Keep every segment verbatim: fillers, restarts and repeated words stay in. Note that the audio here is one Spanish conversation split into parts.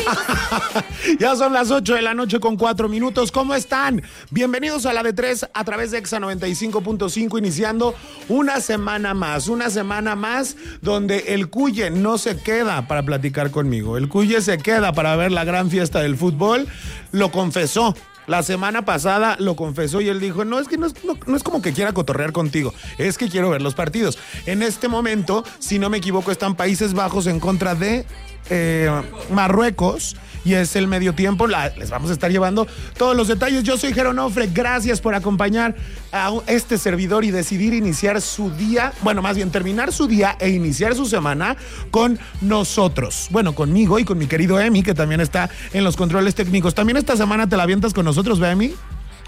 Ya son las ocho de la noche con cuatro minutos. ¿Cómo están? Bienvenidos a la de tres a través de Exa noventa y cinco punto cinco, iniciando una semana más, una semana más donde el Cuye no se queda para platicar conmigo. El Cuye se queda para ver la gran fiesta del fútbol. Lo confesó. La semana pasada lo confesó y él dijo, no, es que no es, no, no es como que quiera cotorrear contigo, es que quiero ver los partidos. En este momento, si no me equivoco, están Países Bajos en contra de eh, Marruecos. Y es el medio tiempo, la, les vamos a estar llevando todos los detalles. Yo soy Jero Onofre, gracias por acompañar a este servidor y decidir iniciar su día, bueno, más bien terminar su día e iniciar su semana con nosotros. Bueno, conmigo y con mi querido Emi, que también está en los controles técnicos. ¿También esta semana te la avientas con nosotros, ¿ve, Emi?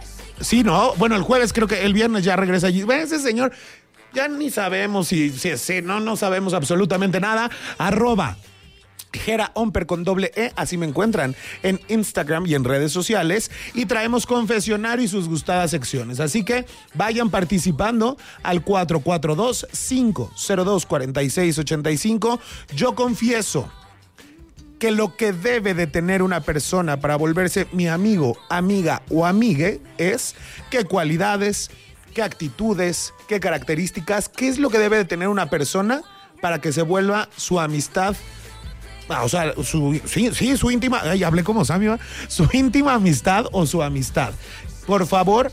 Sí, ¿no? Bueno, el jueves, creo que el viernes ya regresa allí. Ve, ese señor, ya ni sabemos si, si, si no, no sabemos absolutamente nada. Arroba Jera Omper con doble E, así me encuentran en Instagram y en redes sociales, y traemos confesionario y sus gustadas secciones, así que vayan participando al cuatro cuatro dos, cinco cero dos, cuatro seis ocho cinco. Yo confieso que lo que debe de tener una persona para volverse mi amigo, amiga o amigue es qué cualidades, qué actitudes, qué características, qué es lo que debe de tener una persona para que se vuelva su amistad. Ah, o sea, su, sí, sí, su íntima, ay, hablé como Sammy, ¿va? Su íntima amistad o su amistad. Por favor,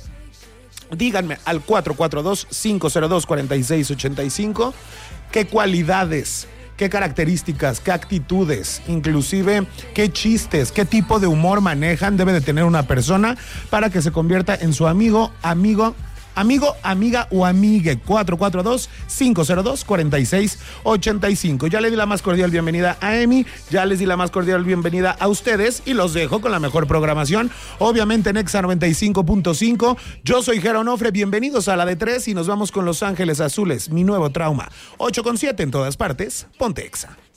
díganme al cuatro cuatro dos, cinco cero dos, cuatro seis ocho cinco qué cualidades, qué características, qué actitudes, inclusive qué chistes, qué tipo de humor manejan, debe de tener una persona para que se convierta en su amigo, amigo, Amigo, amiga o amigue. Cuatro cuatro dos, cinco cero dos, cuatro seis ocho cinco. Ya le di la más cordial bienvenida a Emi, ya les di la más cordial bienvenida a ustedes y los dejo con la mejor programación, obviamente en Exa noventa y cinco punto cinco. Yo soy Jero Onofre, bienvenidos a la de tres y nos vamos con Los Ángeles Azules, mi nuevo trauma. ocho con siete en todas partes, ponte Exa.